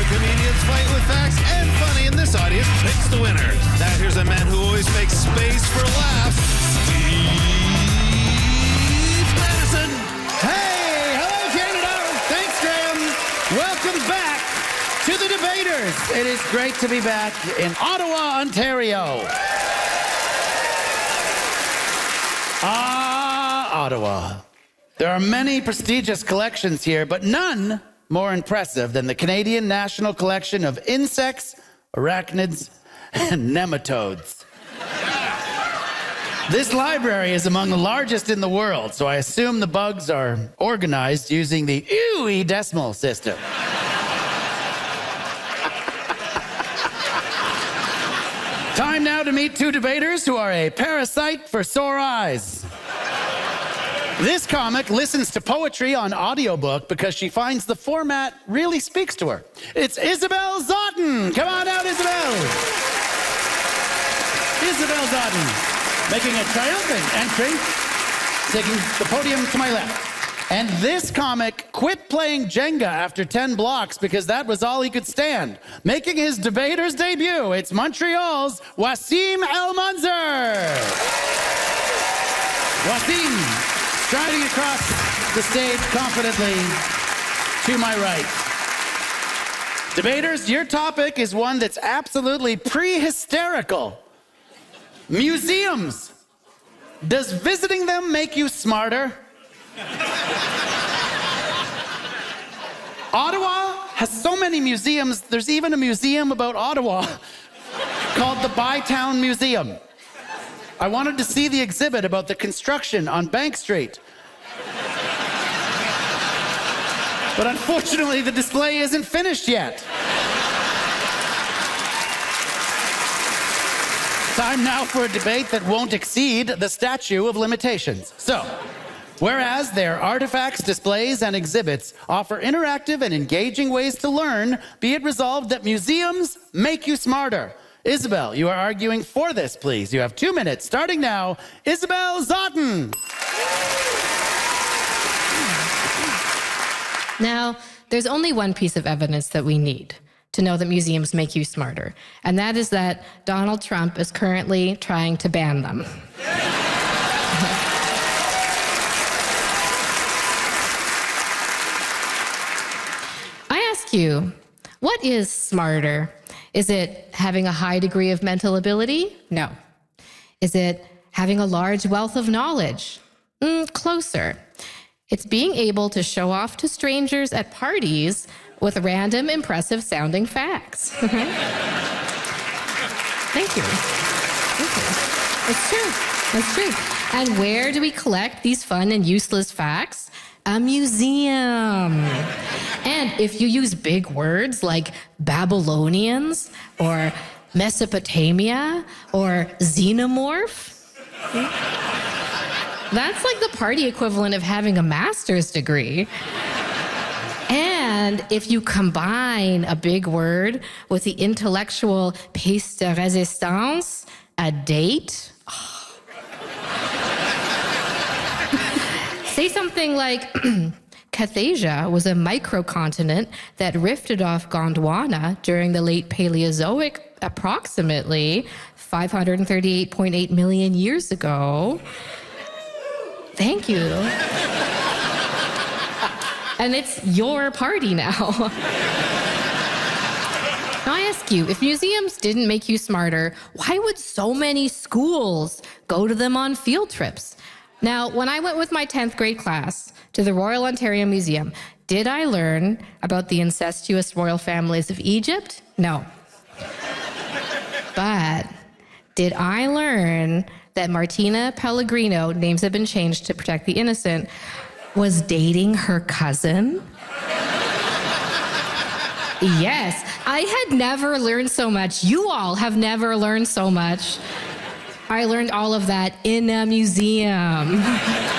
comedians fight with facts and funny, and this audience picks the winner. Now here's a man who always makes space for laughs, Steve Madison. Hey, hello Canada. Thanks, Graham. Welcome back to the Debaters. It is great to be back in Ottawa, Ontario. Ottawa. There are many prestigious collections here, but none more impressive than the Canadian National Collection of Insects, Arachnids, and Nematodes. This library is among the largest in the world, so I assume the bugs are organized using the Dewey Decimal System. Time now to meet two debaters who are a parasite for sore eyes. This comic listens to poetry on audiobook because she finds the format really speaks to her. It's Isabelle Zotton. Come on out, Isabelle. Isabelle Zotton, making a triumphant entry, taking the podium to my left. And this comic quit playing Jenga after 10 blocks because that was all he could stand. Making his debater's debut, it's Montreal's Wasim El-Manzer. Wasim, striding across the stage confidently to my right. Debaters, your topic is one that's absolutely pre-hysterical. Museums. Does visiting them make you smarter? Ottawa has so many museums. There's even a museum about Ottawa called the Bytown Museum. I wanted to see the exhibit about the construction on Bank Street. But unfortunately, the display isn't finished yet. Time now for a debate that won't exceed the statute of limitations. So, whereas their artifacts, displays, and exhibits offer interactive and engaging ways to learn, be it resolved that museums make you smarter. Isabelle, you are arguing for this, please. You have 2 minutes, starting now. Isabelle Zotton. Now, there's only one piece of evidence that we need to know that museums make you smarter, and that is that Donald Trump is currently trying to ban them. I ask you, what is smarter? Is it having a high degree of mental ability? No. Is it having a large wealth of knowledge? Closer. It's being able to show off to strangers at parties with random, impressive-sounding facts. Thank you. Thank you. It's true. It's true. And where do we collect these fun and useless facts? A museum. And if you use big words like Babylonians or Mesopotamia or xenomorph, that's like the party equivalent of having a master's degree. And if you combine a big word with the intellectual piece de résistance, a date, say something like, Cathasia was a microcontinent that rifted off Gondwana during the late Paleozoic, approximately 538.8 million years ago. Thank you. And it's your party now. Now I ask you, if museums didn't make you smarter, why would so many schools go to them on field trips? Now, when I went with my 10th grade class to the Royal Ontario Museum, did I learn about the incestuous royal families of Egypt? No. But did I learn that Martina Pellegrino, names have been changed to protect the innocent, was dating her cousin? Yes, I had never learned so much. You all have never learned so much. I learned all of that in a museum.